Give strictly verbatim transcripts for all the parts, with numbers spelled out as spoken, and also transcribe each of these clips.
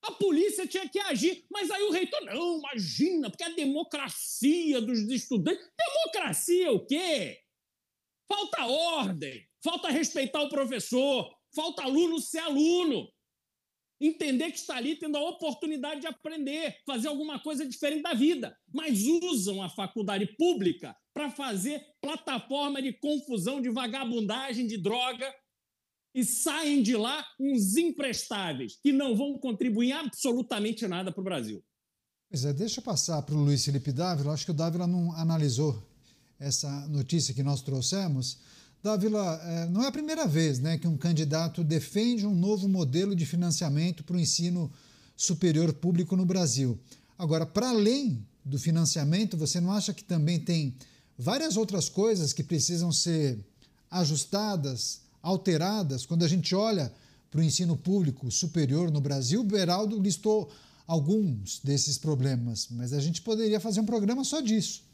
A polícia tinha que agir, mas aí o reitor, não, imagina, porque a democracia dos estudantes. Democracia o quê? Falta ordem, falta respeitar o professor, falta aluno ser aluno. Entender que está ali tendo a oportunidade de aprender, fazer alguma coisa diferente da vida, mas usam a faculdade pública para fazer plataforma de confusão, de vagabundagem, de droga, e saem de lá uns imprestáveis que não vão contribuir absolutamente nada para o Brasil. Pois é, deixa eu passar para o Luiz Felipe Dávila. Acho que o Dávila não analisou essa notícia que nós trouxemos. Dávila, não é a primeira vez, né, que um candidato defende um novo modelo de financiamento para o ensino superior público no Brasil. Agora, para além do financiamento, você não acha que também tem várias outras coisas que precisam ser ajustadas, alteradas? Quando a gente olha para o ensino público superior no Brasil, o Beraldo listou alguns desses problemas, mas a gente poderia fazer um programa só disso.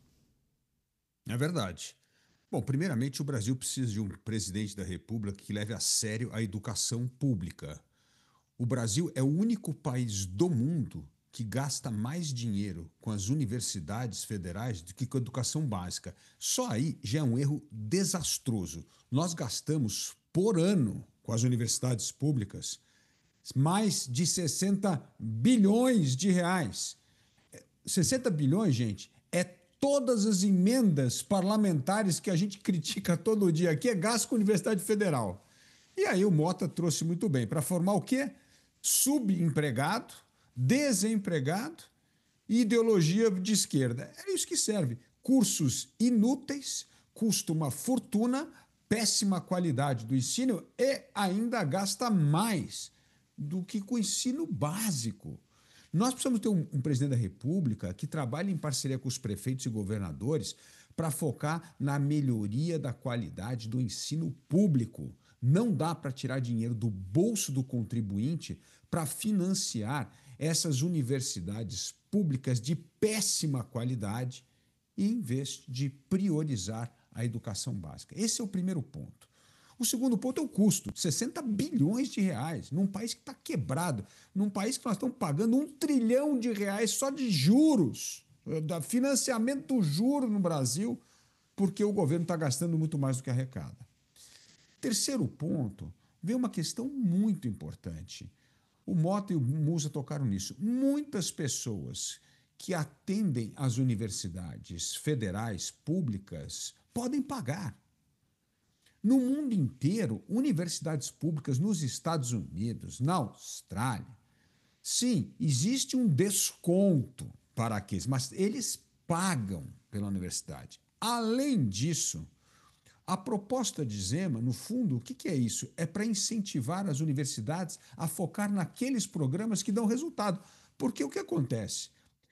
É verdade. Bom, primeiramente, o Brasil precisa de um presidente da República que leve a sério a educação pública. O Brasil é o único país do mundo que gasta mais dinheiro com as universidades federais do que com a educação básica. Só aí já é um erro desastroso. Nós gastamos por ano com as universidades públicas mais de sessenta bilhões de reais. sessenta bilhões, gente, é todas as emendas parlamentares que a gente critica todo dia aqui, é gasto com a Universidade Federal. E aí o Mota trouxe muito bem, para formar o quê? Subempregado, desempregado e ideologia de esquerda. É isso que serve. Cursos inúteis, custa uma fortuna, péssima qualidade do ensino e ainda gasta mais do que com o ensino básico. Nós precisamos ter um, um presidente da República que trabalhe em parceria com os prefeitos e governadores para focar na melhoria da qualidade do ensino público. Não dá para tirar dinheiro do bolso do contribuinte para financiar essas universidades públicas de péssima qualidade em vez de priorizar a educação básica. Esse é o primeiro ponto. O segundo ponto é o custo, sessenta bilhões de reais, num país que está quebrado, num país que nós estamos pagando um trilhão de reais só de juros, da financiamento do juro no Brasil, porque o governo está gastando muito mais do que arrecada. Terceiro ponto, vem uma questão muito importante. O Mota e o Musa tocaram nisso. Muitas pessoas que atendem as universidades federais públicas podem pagar. No mundo inteiro, universidades públicas nos Estados Unidos, na Austrália, sim, existe um desconto para aqueles, mas eles pagam pela universidade. Além disso, a proposta de Zema, no fundo, o que é isso? É para incentivar as universidades a focar naqueles programas que dão resultado. Porque o que acontece?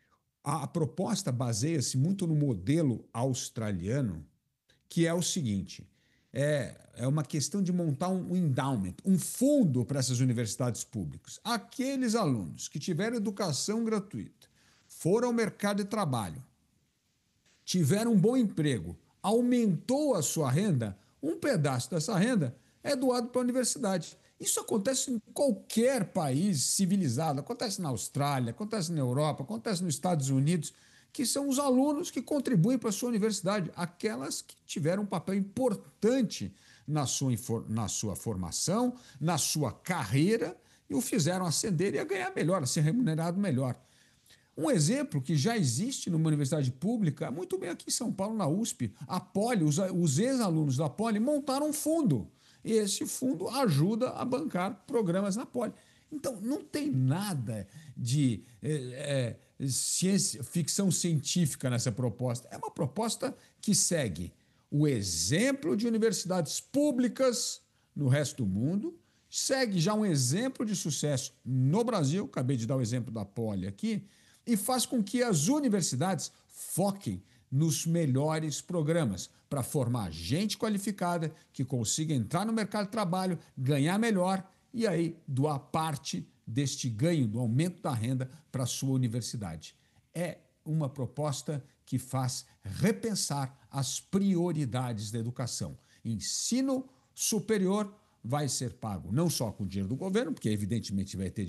A proposta baseia-se muito no modelo australiano, que é o seguinte: é, é uma questão de montar um endowment, um fundo para essas universidades públicas. Aqueles alunos que tiveram educação gratuita, foram ao mercado de trabalho, tiveram um bom emprego, aumentou a sua renda, um pedaço dessa renda é doado para a universidade. Isso acontece em qualquer país civilizado, acontece na Austrália, acontece na Europa, acontece nos Estados Unidos, que são os alunos que contribuem para a sua universidade, aquelas que tiveram um papel importante na sua, na sua formação, na sua carreira, e o fizeram ascender e a ganhar melhor, a ser remunerado melhor. Um exemplo que já existe numa universidade pública, muito bem aqui em São Paulo, na U S P, a Poli, os, os ex-alunos da Poli montaram um fundo. E esse fundo ajuda a bancar programas na Poli. Então, não tem nada de é, é, ciência, ficção científica nessa proposta. É uma proposta que segue o exemplo de universidades públicas no resto do mundo, segue já um exemplo de sucesso no Brasil, acabei de dar o exemplo da Poli aqui, e faz com que as universidades foquem nos melhores programas para formar gente qualificada que consiga entrar no mercado de trabalho, ganhar melhor e aí doar parte deste ganho, do aumento da renda para a sua universidade. É uma proposta que faz repensar as prioridades da educação. Ensino superior vai ser pago não só com o dinheiro do governo, porque evidentemente vai ter